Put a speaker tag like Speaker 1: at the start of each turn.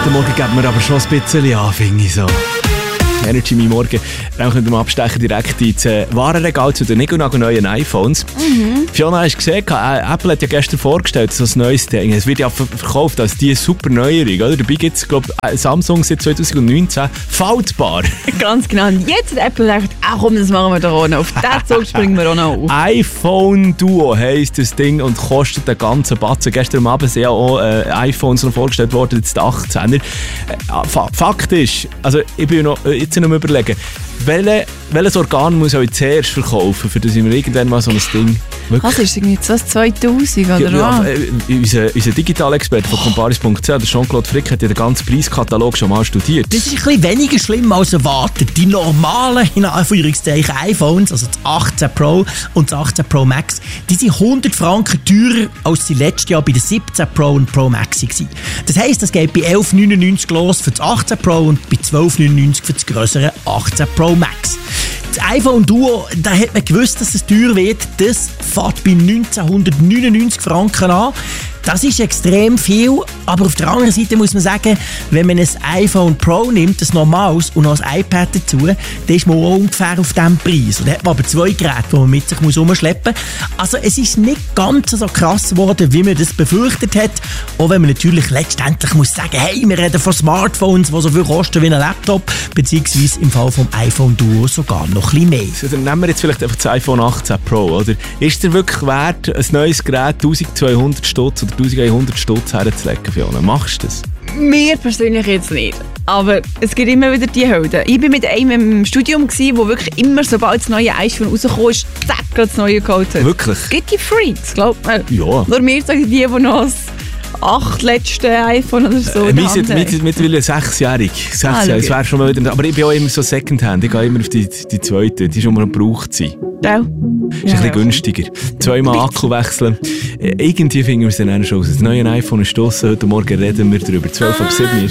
Speaker 1: Heute Morgen geben wir aber schon ein bisschen an, finde ich so. Energy mein Morgen. Dann können wir abstechen direkt ins Warenregal zu den neuen iPhones. Fiona, hast du gesehen, Apple hat ja gestern vorgestellt, so ein neues Ding. Es wird ja verkauft als die super Neuerung, oder? Dabei gibt es, glaube ich, Samsung seit 2019 faltbar.
Speaker 2: Ganz genau. Und jetzt hat Apple gedacht, komm, das machen wir da auch noch. Auf den Zug springen wir auch noch auf.
Speaker 1: iPhone Duo heisst das Ding und kostet den ganzen Batzen. Gestern Abend sind ja auch iPhones noch vorgestellt worden, jetzt die 18er. Fakt ist, also ich bin noch jetzt noch überlegen, welches Organ muss ich zuerst verkaufen, für das ich mir irgendwann mal so ein Ding...
Speaker 2: Was ist irgendwie 2000 oder was?
Speaker 1: Unser Digitalexperte von comparis.ch, der Jean-Claude Frick, hat ja den ganzen Preiskatalog schon mal studiert.
Speaker 3: Das ist ein bisschen weniger schlimm als erwartet. Die normalen, in Anführungszeichen, iPhones, also das 18 Pro und das 18 Pro Max, die sind 100 Franken teurer als sie letztes Jahr bei den 17 Pro und Pro Max waren. Das heisst, das geht bei 11,99 los für das 18 Pro und bei 12,99 für das grössere 18 Pro Max. Das iPhone Duo, da hat man gewusst, dass es teuer wird. Das fängt bei 1999 Franken an. Das ist extrem viel, aber auf der anderen Seite muss man sagen, wenn man ein iPhone Pro nimmt, ein normales und noch ein iPad dazu, dann ist man auch ungefähr auf diesem Preis. Und dann hat man aber zwei Geräte, die man mit sich herumschleppen muss. Also es ist nicht ganz so krass geworden, wie man das befürchtet hat. Auch wenn man natürlich letztendlich muss sagen, hey, wir reden von Smartphones, die so viel kosten wie ein Laptop, beziehungsweise im Fall vom iPhone Duo sogar noch ein bisschen mehr.
Speaker 1: Also, dann nehmen wir jetzt vielleicht einfach das iPhone 18 Pro, oder? Ist es wirklich wert, ein neues Gerät 1200 Stutz oder 1100 Stutz herzulegen, Fiona? Machst du das?
Speaker 2: Mir persönlich jetzt nicht. Aber es gibt immer wieder die Helden. Ich war mit einem im Studium, der wirklich immer, sobald das neue iPhone rausgekommen ist, zack, das neue geholt hat.
Speaker 1: Wirklich?
Speaker 2: Es gibt die Freaks, glaubt man.
Speaker 1: Ja.
Speaker 2: Nur mir sagen die noch das 8 letzte iPhone oder so.
Speaker 1: Wir sind mittlerweile 6-jährig. Das wäre schon mal wieder. Aber ich bin auch immer so Secondhand. Ich gehe immer auf die zweite. Die schon mal gebraucht sein.
Speaker 2: Ja.
Speaker 1: Ist ein bisschen günstiger. Zweimal Akku wechseln. Irgendwie finden wir es dann schon aus. Das neue iPhone ist draussen. Heute Morgen reden wir darüber. 12 ab 7 ist